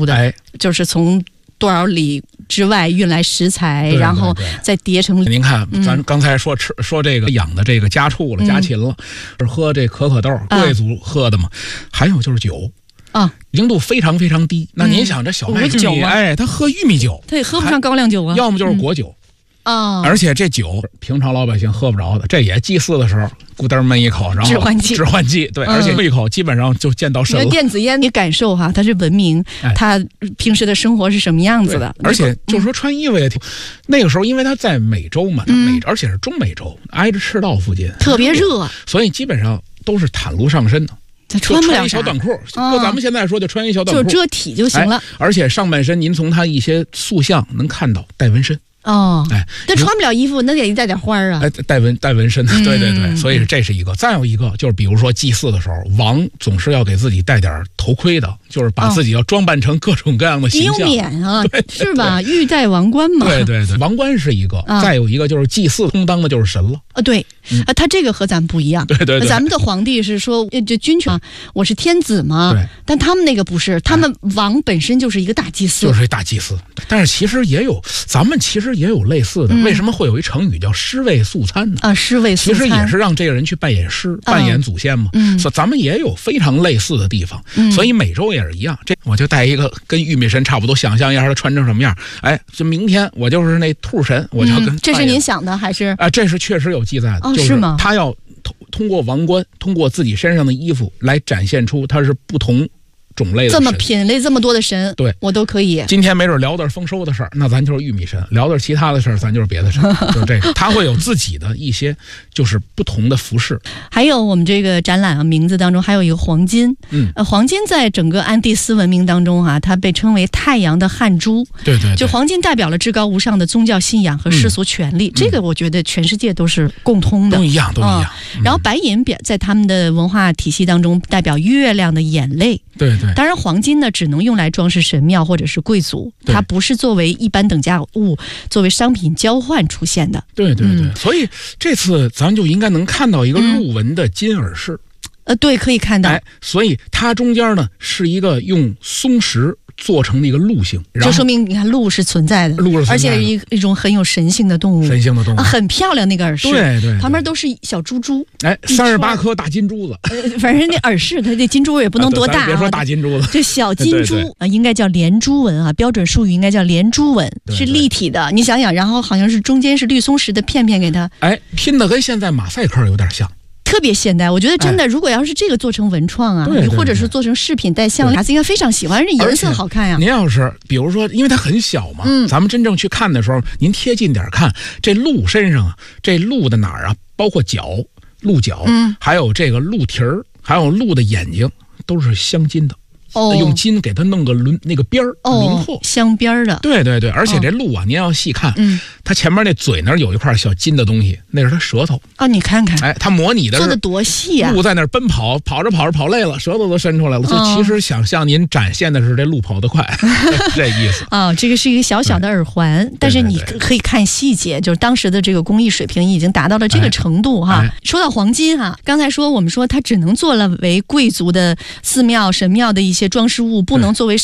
殊的，就是从多少里之外运来食材，然后再叠成。 您看，咱刚才说这个养的这个家畜了，家禽了，是喝这可豆，贵族喝的嘛。还有就是酒啊， 凝度非常非常低。那您想，这小麦玉米，他喝玉米酒， 他也喝不上高粱酒啊， 要么就是果酒。而且这酒平常老百姓喝不着的，这也祭祀的时候咕噔闷一口，然后致幻剂，对，而且一口基本上就见到神了。 电子烟，你感受哈，它是文明，它平时的生活是什么样子的？ 而且就是说穿衣服也挺，那个时候因为它在美洲嘛，而且是中美洲，挨着赤道附近， 特别热， 所以基本上都是袒露上身的。 穿不了一小短裤，就咱们现在说就穿一小短裤， 就遮体就行了。 而且上半身您从它一些塑像能看到带纹身。 但穿不了衣服，那得带点花啊！ 带纹身，对对对，所以这是一个。再有一个就是，比如说祭祀的时候，王总是要给自己戴点头盔的，就是把自己要装扮成各种各样的形象， 有冕啊，是吧？玉戴王冠嘛。 对对对，王冠是一个，再有一个就是祭祀充当的就是神了。 对，他这个和咱们不一样。 对对对， 咱们的皇帝是说这君权，我是天子嘛。 对， 但他们那个不是，他们王本身就是一个大祭司， 就是一大祭司。但是其实也有，咱们其实也有类似的。为什么会有一成语叫尸位素餐呢？ 尸位素餐其实也是让这个人去扮演尸，扮演祖先嘛。所以咱们也有非常类似的地方。所以美洲也是一样。这我就带一个跟玉米神差不多，想象一下他穿成什么样。这明天我就是那兔神，我就跟。 这是您想的还是？ 这是确实有记载的。 是吗？ 他要通过王冠，通过自己身上的衣服来展现出他是不同种类的神， 这么品类这么多的神， 对我都可以。 今天没准聊点丰收的事儿，那咱就是玉米神；聊点其他的事儿，咱就是别的神。就是这个，他会有自己的一些就是不同的服饰。 还有我们这个展览名字当中还有一个黄金，黄金在整个安第斯文明当中它被称为太阳的汗珠。 对对， 就黄金代表了至高无上的宗教信仰和世俗权利，这个我觉得全世界都是共通的， 都一样。 然后白银在他们的文化体系当中代表月亮的眼泪。 对对， 当然黄金呢只能用来装饰神庙或者是贵族，它不是作为一般等价物作为商品交换出现的。 对对对，所以这次咱就应该能看到一个鹿纹的金耳饰。 对，可以看到。 所以它中间呢是一个用松石做成的一个鹿形， 就说明你看鹿是存在的，而且是一种很有神性的动物，很漂亮那个耳饰， 对， 旁边都是小珠珠 ，38颗大金珠子， 反正那耳饰它这金珠也不能多大， 别说大金珠子， 这小金珠应该叫连珠纹啊，标准术语应该叫连珠纹，是立体的。你想想，然后好像是中间是绿松石的片片给它， 拼的跟现在马赛克有点像。 特别现代，我觉得真的，如果要是这个做成文创啊，或者是做成饰品带项链，应该非常喜欢，这颜色好看呀。 您要是比如说，因为它很小嘛，咱们真正去看的时候，您贴近点看，这鹿身上这鹿的哪儿啊，包括脚、鹿角，还有这个鹿蹄儿，还有鹿的眼睛，都是镶金的。用金给它弄个那个边儿轮廓， 镶边的。 对对对，而且这鹿啊，您要细看，它前面那嘴那儿有一块小金的东西，那是它舌头啊。 你看看， 它模拟的做的多细啊！ 鹿在那儿奔跑，跑着跑累了，舌头都伸出来了。就其实想向您展现的是这鹿跑得快，这意思啊。这个是一个小小的耳环，但是你可以看细节，就是当时的这个工艺水平已经达到了这个程度哈。说到黄金哈，刚才我们说它只能做了为贵族的寺庙、神庙的一些装饰物，不能作为